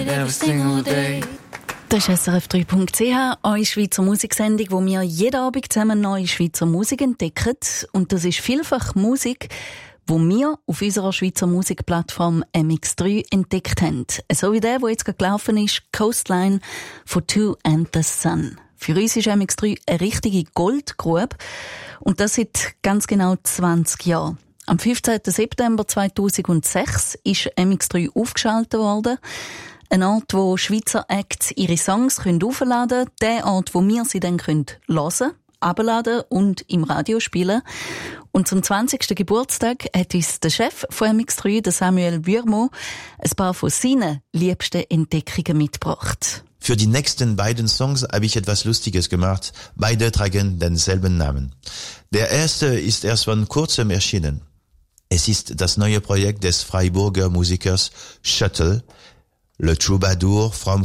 every single day. Das ist SRF3.ch, eure Schweizer Musiksendung, wo wir jeden Abend zusammen neue Schweizer Musik entdecken. Und das ist vielfach Musik, wo wir auf unserer Schweizer Musikplattform MX3 entdeckt haben. So wie der jetzt gerade gelaufen ist, Coastline von Two and the Sun. Für uns ist MX3 eine richtige Goldgrube. Und das seit ganz genau 20 Jahren. Am 15. September 2006 ist MX3 aufgeschaltet worden. Ein Ort, wo Schweizer Acts ihre Songs aufladen können. Der Ort, wo wir sie dann hören können, abladen und im Radio spielen. Und zum 20. Geburtstag hat uns der Chef von MX3, der Samuel Würmo, ein paar von seinen liebsten Entdeckungen mitgebracht. Für die nächsten beiden Songs habe ich etwas Lustiges gemacht. Beide tragen denselben Namen. Der erste ist erst vor kurzem erschienen. Es ist das neue Projekt des Freiburger Musikers Shuttle, Le Troubadour from